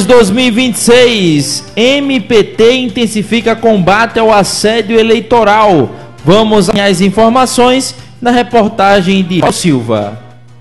2026, MPT intensifica combate ao assédio eleitoral. Vamos às informações na reportagem de Silva.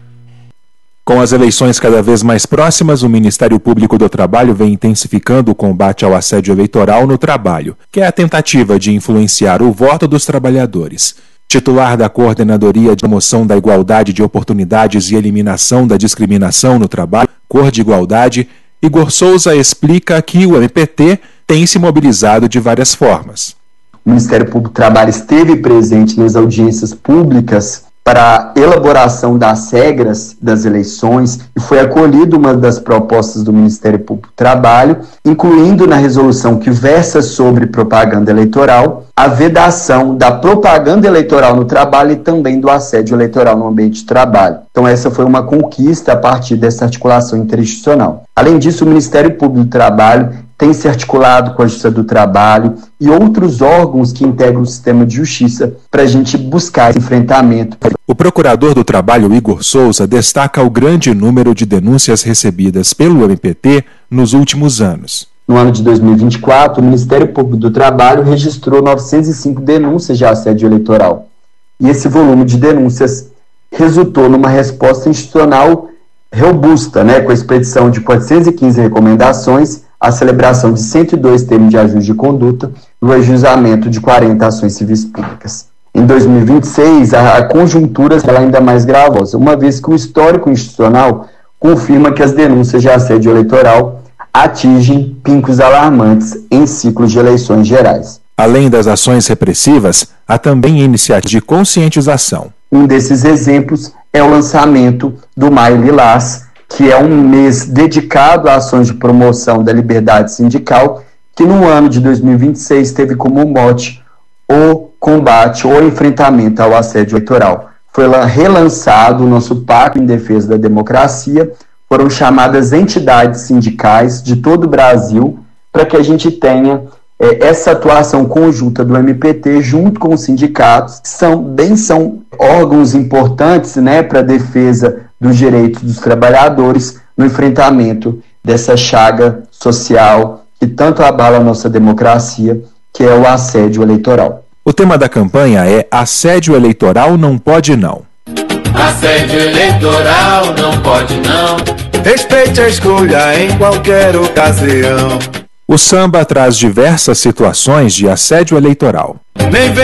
Com as eleições cada vez mais próximas, o Ministério Público do Trabalho vem intensificando o combate ao assédio eleitoral no trabalho, que é a tentativa de influenciar o voto dos trabalhadores. Titular da Coordenadoria de Promoção da Igualdade de Oportunidades e Eliminação da Discriminação no Trabalho, Cor de Igualdade, Igor Souza explica que o MPT tem se mobilizado de várias formas. O Ministério Público do Trabalho esteve presente nas audiências públicas para a elaboração das regras das eleições e foi acolhida uma das propostas do Ministério Público do Trabalho, incluindo na resolução que versa sobre propaganda eleitoral, a vedação da propaganda eleitoral no trabalho e também do assédio eleitoral no ambiente de trabalho. Então essa foi uma conquista a partir dessa articulação interinstitucional. Além disso, o Ministério Público do Trabalho tem se articulado com a Justiça do Trabalho e outros órgãos que integram o sistema de justiça para a gente buscar esse enfrentamento. O procurador do Trabalho, Igor Souza, destaca o grande número de denúncias recebidas pelo MPT nos últimos anos. No ano de 2024, o Ministério Público do Trabalho registrou 905 denúncias de assédio eleitoral. E esse volume de denúncias resultou numa resposta institucional robusta, com a expedição de 415 recomendações, a celebração de 102 termos de ajuste de conduta e o ajuizamento de 40 ações civis públicas. Em 2026, a conjuntura será ainda mais gravosa, uma vez que o histórico institucional confirma que as denúncias de assédio eleitoral atingem picos alarmantes em ciclos de eleições gerais. Além das ações repressivas, há também iniciativas de conscientização. Um desses exemplos é o lançamento do Maio Lilás, que é um mês dedicado a ações de promoção da liberdade sindical, que no ano de 2026 teve como mote o combate ou enfrentamento ao assédio eleitoral. Foi relançado o nosso Pacto em Defesa da Democracia, foram chamadas entidades sindicais de todo o Brasil para que a gente tenha essa atuação conjunta do MPT junto com os sindicatos, que são órgãos importantes para a defesa dos direitos dos trabalhadores no enfrentamento dessa chaga social que tanto abala a nossa democracia, que é o assédio eleitoral. O tema da campanha é Assédio Eleitoral Não Pode Não. Assédio eleitoral não pode não. Respeite a escolha em qualquer ocasião. O samba traz diversas situações de assédio eleitoral. Nem vem